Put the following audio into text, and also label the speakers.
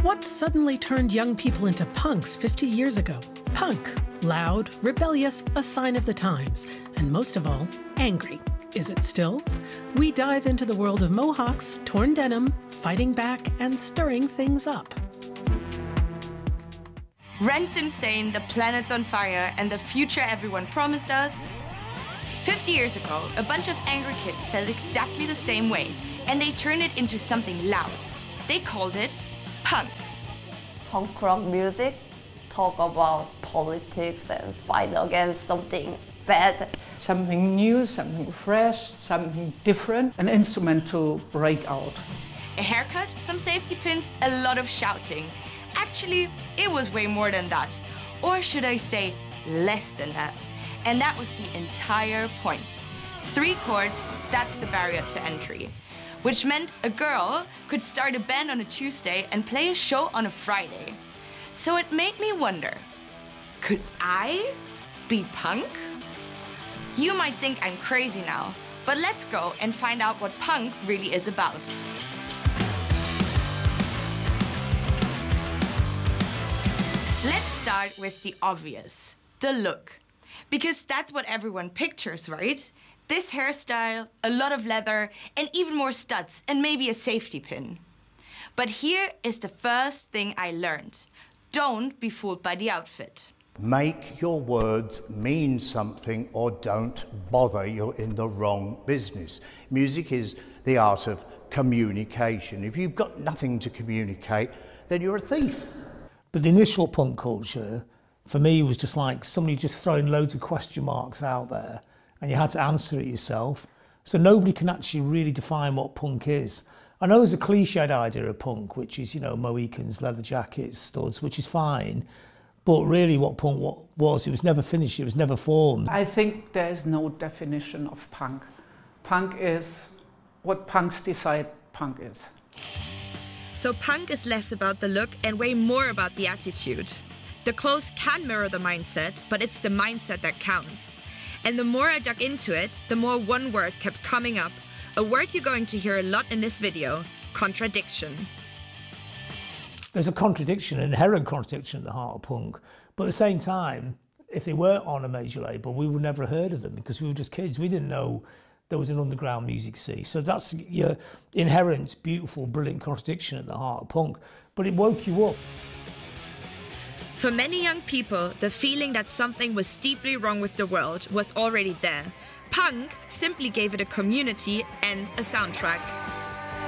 Speaker 1: What suddenly turned young people into punks 50 years ago? Punk. Loud, rebellious, a sign of the times, and most of all, angry. Is it still? We dive into the world of mohawks, torn denim, fighting back, and stirring things up.
Speaker 2: Rent's insane, the planet's on fire, and the future everyone promised us? 50 years ago, a bunch of angry kids felt exactly the same way, and they turned it into something loud. They called it punk.
Speaker 3: Punk rock music talk about politics and fight against something bad.
Speaker 4: Something new, something fresh, something different. An instrument to break out.
Speaker 2: A haircut, some safety pins, a lot of shouting. Actually, it was way more than that. Or should I say, less than that. And that was the entire point. 3 chords, that's the barrier to entry. Which meant a girl could start a band on a Tuesday and play a show on a Friday. So it made me wonder, could I be punk? You might think I'm crazy now, but let's go and find out what punk really is about. Let's start with the obvious, the look. Because that's what everyone pictures, right? This hairstyle, a lot of leather, and even more studs, and maybe a safety pin. But here is the first thing I learned. Don't be fooled by the outfit.
Speaker 5: Make your words mean something or don't bother, you're in the wrong business. Music is the art of communication. If you've got nothing to communicate, then you're a thief.
Speaker 6: But the initial punk culture, for me, was just like somebody just throwing loads of question marks out there and you had to answer it yourself. So nobody can actually really define what punk is. I know there's a cliched idea of punk, which is, you know, Mohicans, leather jackets, studs, which is fine. But really what punk was, it was never finished, it was never formed.
Speaker 4: I think there is no definition of punk. Punk is what punks decide punk is.
Speaker 2: So punk is less about the look and way more about the attitude. The clothes can mirror the mindset, but it's the mindset that counts. And the more I dug into it, the more one word kept coming up. A word you're going to hear a lot in this video, contradiction.
Speaker 6: There's a contradiction, an inherent contradiction at the heart of punk. But at the same time, if they weren't on a major label, we would never have heard of them because we were just kids. We didn't know there was an underground music scene. So that's your inherent, beautiful, brilliant contradiction at the heart of punk. But it woke you up.
Speaker 2: For many young people, the feeling that something was deeply wrong with the world was already there. Punk simply gave it a community and a soundtrack.